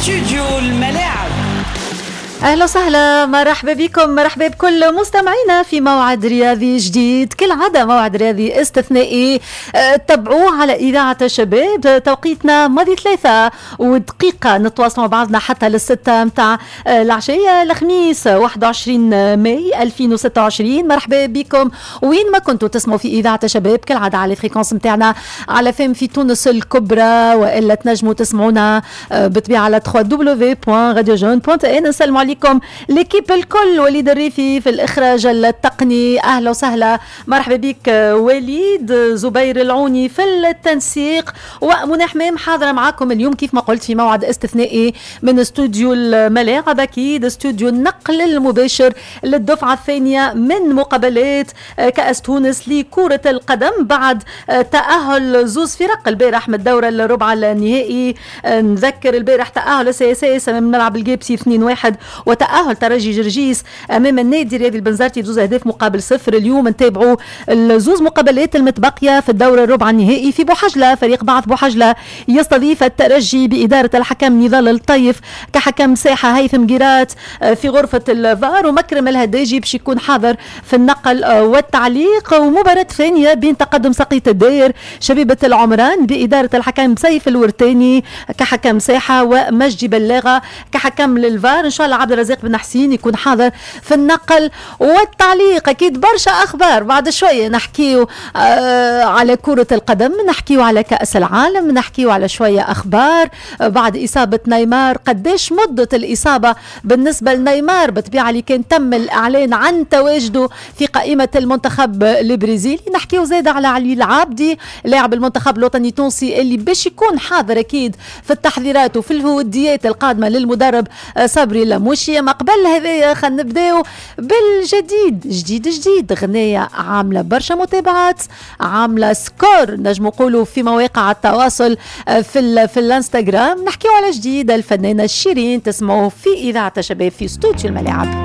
استوديو الملاعب. أهلا وسهلا، مرحبا بكم، مرحبا بكل مستمعينا في موعد رياضي جديد. كالعادة موعد رياضي استثنائي تابعوه على إذاعة الشباب. توقيتنا ماضي 3 دقائق نتواصل مع بعضنا حتى للستة متاع العشية الخميس 21 ماي 2026. مرحبا بكم وين ما كنتوا تسمعوا في إذاعة الشباب، كالعادة على الفريكونس متاعنا على فم في تونس الكبرى، وإلا تنجموا تسمعونا بطبيعة على www.radiojeune.n. نسلم عليكم ليكيب الكل. وليد الريفي في الإخراج التقني، أهلا وسهلا، مرحبا بك وليد. زبير العوني في التنسيق، ومنى حمام حاضرة معاكم اليوم كيف ما قلت في موعد استثنائي من استوديو الملاعب، أكيد استوديو النقل المباشر للدفعة الثانية من مقابلات كأس تونس لكرة القدم بعد تأهل زوز فرق البارح من الدورة الربع النهائي. نذكر البارح تأهل السياسي من ملعب الجيبسي 2-1، وتأهل ترجي جرجيس أمام النادي الرياضي البنزرتي بزوز أهداف مقابل 0. اليوم نتابعوا الزوز مقابلات المتبقية في الدورة الربع النهائي في بوحجلة. فريق بعث بوحجلة يستضيف الترجي بإدارة الحكم نضال الطيف، كحكم ساحة هيثم جيرات في غرفة الفار، ومكرم الهداجي باش يكون حاضر في النقل والتعليق. ومباراة ثانية بين تقدم سقيط الداير شبيبة العمران بإدارة الحكم سيف الورتاني كحكم ساحة، ومجدي بلاغة كحكم للفار. إن شاء الله عبد الرزاق بن حسين يكون حاضر في النقل والتعليق. أكيد برشا أخبار بعد شوية، نحكيو على كرة القدم، نحكيو على كأس العالم، نحكيو على شوية أخبار بعد إصابة نيمار. قديش مدة الإصابة بالنسبة لنيمار؟ بطبيعة اللي كان تم الإعلان عن تواجده في قائمة المنتخب البرازيلي. نحكيو زيادة على علي العابدي لاعب المنتخب الوطني التونسي اللي باش يكون حاضر أكيد في التحضيرات وفي الوديات القادمة للمدرب صبري لموشي. ما قبل هذا خلينا نبداو بالجديد. جديد غنية عاملة برشا متابعات، عاملة سكور نجم نقولوا في مواقع التواصل في الانستغرام. نحكيو على جديد الفنانة شيرين، تسمعوا في إذاعة شباب في استوديو الملاعب.